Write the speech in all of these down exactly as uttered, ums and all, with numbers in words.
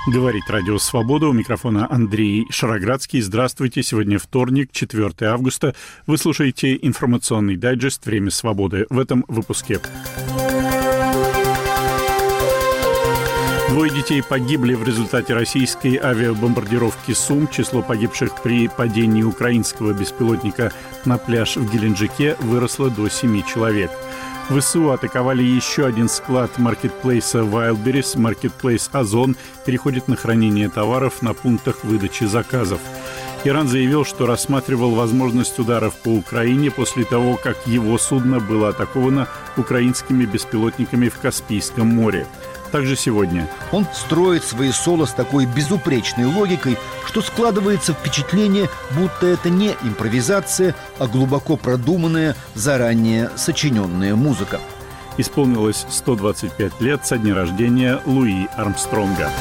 Говорит Радио Свобода. У микрофона Андрей Шароградский. Здравствуйте. Сегодня вторник, четвёртое августа. Вы слушаете информационный дайджест «Время свободы». В этом выпуске. Двое детей погибли в результате российской авиабомбардировки Сум. Число погибших при падении украинского беспилотника на пляж в Геленджике выросло до семи человек. ВСУ атаковали еще один склад маркетплейса Wildberries. Маркетплейс «Озон» переходит на хранение товаров на пунктах выдачи заказов. Иран заявил, что рассматривал возможность ударов по Украине после того, как его судно было атаковано украинскими беспилотниками в Каспийском море. Также сегодня. Он строит свои соло с такой безупречной логикой, что складывается впечатление, будто это не импровизация, а глубоко продуманная, заранее сочиненная музыка. Исполнилось сто двадцать пять лет со дня рождения Луи Армстронга.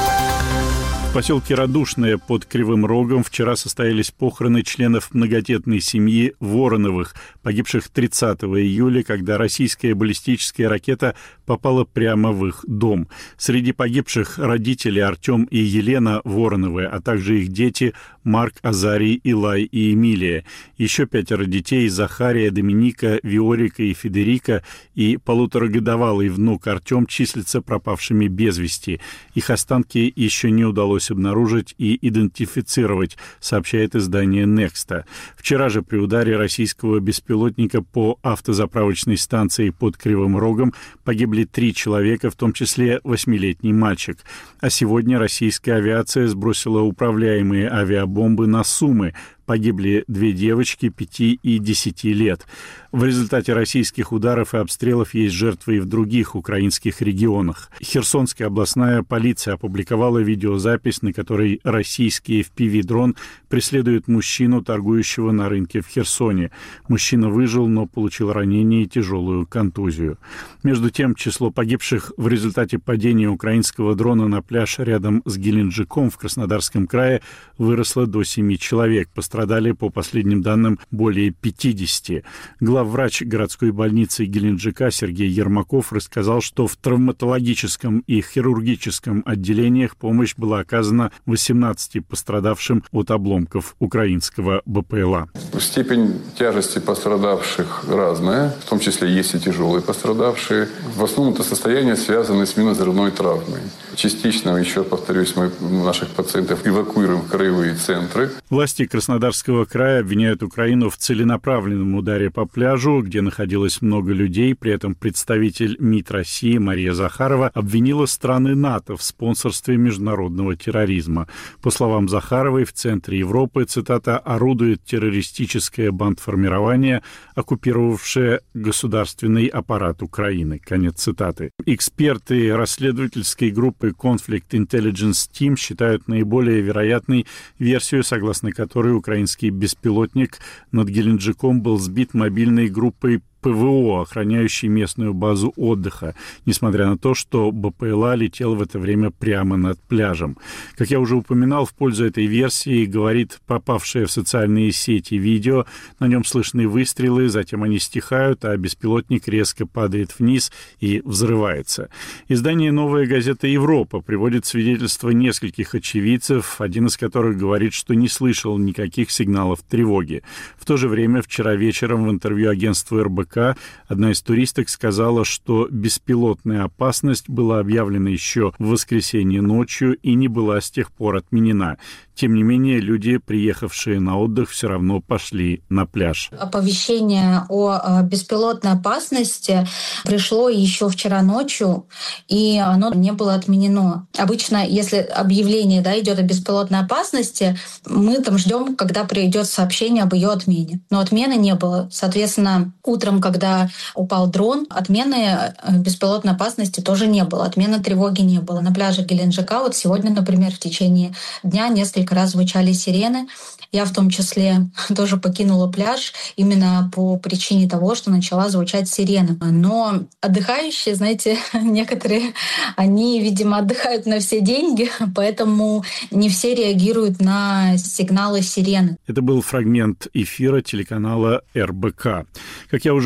В поселке Радушное под Кривым Рогом вчера состоялись похороны членов многодетной семьи Вороновых, погибших тридцатого июля, когда российская баллистическая ракета попала прямо в их дом. Среди погибших родители Артем и Елена Вороновы, а также их дети Марк, Азарий, Илай и Эмилия. Еще пятеро детей Захария, Доминика, Виорика и Федерика и полуторагодовалый внук Артем числятся пропавшими без вести. Их останки еще не удалось обнаружить и идентифицировать, сообщает издание «Некста». Вчера же при ударе российского беспилотника по автозаправочной станции под Кривым Рогом погибли три человека, в том числе восьмилетний мальчик. А сегодня российская авиация сбросила управляемые авиабомбы на Сумы. Погибли две девочки пяти и десяти лет. В результате российских ударов и обстрелов есть жертвы и в других украинских регионах. Херсонская областная полиция опубликовала видеозапись, на которой российский эф пи ви-дрон преследует мужчину, торгующего на рынке в Херсоне. Мужчина выжил, но получил ранение и тяжелую контузию. Между тем, число погибших в результате падения украинского дрона на пляж рядом с Геленджиком в Краснодарском крае выросло до семи человек. Пострадали, по последним данным, более пятидесяти. Главврач городской больницы Геленджика Сергей Ермаков рассказал, что в травматологическом и хирургическом отделениях помощь была оказана восемнадцати пострадавшим от обломков украинского бэ пэ эл а. Степень тяжести пострадавших разная, в том числе есть и тяжелые пострадавшие. В основном это состояние связано с минно-взрывной травмой. Частично, еще повторюсь, мы наших пациентов эвакуируем в краевые центры. Власти Краснодарского края обвиняют Украину в целенаправленном ударе по пляжу, где находилось много людей. При этом представитель МИД России Мария Захарова обвинила страны НАТО в спонсорстве международного терроризма. По словам Захаровой, в центре Европы, цитата, орудует террористическое бандформирование, оккупировавшее государственный аппарат Украины. Конец цитаты. Эксперты расследовательской группы Conflict Intelligence Team считают наиболее вероятной версию, согласно которой украинский беспилотник над Геленджиком был сбит мобильной группой пэ вэ о, охраняющей местную базу отдыха, несмотря на то, что бэ пэ эл а летел в это время прямо над пляжем. Как я уже упоминал, в пользу этой версии говорит попавшее в социальные сети видео. На нем слышны выстрелы, затем они стихают, а беспилотник резко падает вниз и взрывается. Издание «Новая газета Европа» приводит свидетельства нескольких очевидцев, один из которых говорит, что не слышал никаких сигналов тревоги. В то же время вчера вечером в интервью агентству эр бэ ка одна из туристок сказала, что беспилотная опасность была объявлена еще в воскресенье ночью и не была с тех пор отменена. Тем не менее, люди, приехавшие на отдых, все равно пошли на пляж. Оповещение о беспилотной опасности пришло еще вчера ночью, и оно не было отменено. Обычно, если объявление, да, идет о беспилотной опасности, мы там ждем, когда придет сообщение об ее отмене. Но отмены не было. Соответственно, утром, когда упал дрон, отмены беспилотной опасности тоже не было. Отмены тревоги не было. На пляже Геленджика вот сегодня, например, в течение дня несколько раз звучали сирены. Я в том числе тоже покинула пляж именно по причине того, что начала звучать сирена. Но отдыхающие, знаете, некоторые, они, видимо, отдыхают на все деньги, поэтому не все реагируют на сигналы сирены. Это был фрагмент эфира телеканала эр бэ ка. Как я уже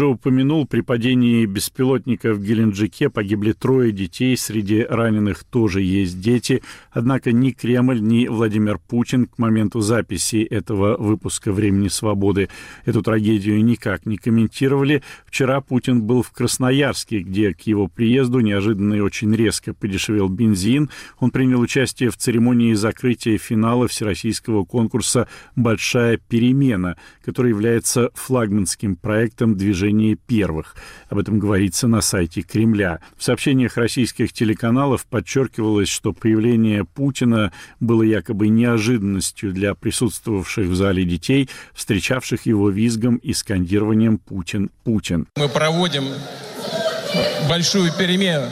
уже упомянул, при падении беспилотника в Геленджике погибли трое детей, среди раненых тоже есть дети. Однако ни Кремль, ни Владимир Путин к моменту записи этого выпуска «Времени свободы» эту трагедию никак не комментировали. Вчера Путин был в Красноярске, где к его приезду неожиданно и очень резко подешевел бензин. Он принял участие в церемонии закрытия финала всероссийского конкурса «Большая перемена», который является флагманским проектом движения первых. Об этом говорится на сайте Кремля. В сообщениях российских телеканалов подчеркивалось, что появление Путина было якобы неожиданностью для присутствовавших в зале детей, встречавших его визгом и скандированием «Путин, Путин». Мы проводим большую перемену.